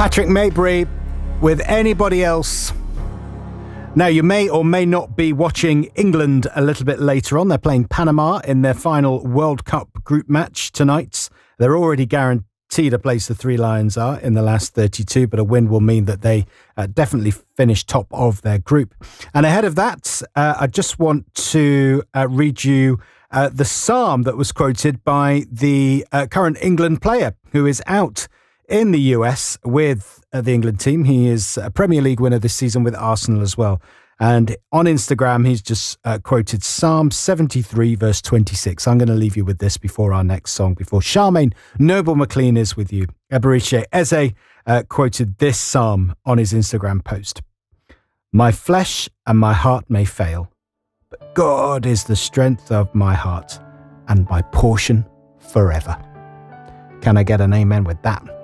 Patrick Maybury with Anybody Else. Now, you may or may not be watching England a little bit later on. They're playing Panama in their final World Cup group match tonight. They're already guaranteed a place, the Three Lions are, in the last 32, but a win will mean that they definitely finish top of their group. And ahead of that, I just want to read you the psalm that was quoted by the current England player who is out in the US with the England team. He is a Premier League winner this season with Arsenal as well. And on Instagram, he's just quoted Psalm 73, verse 26. I'm going to leave you with this before our next song, before Charmaine Noble-McLean is with you. Eberiche Eze quoted this psalm on his Instagram post. My flesh and my heart may fail, but God is the strength of my heart and my portion forever. Can I get an amen with that?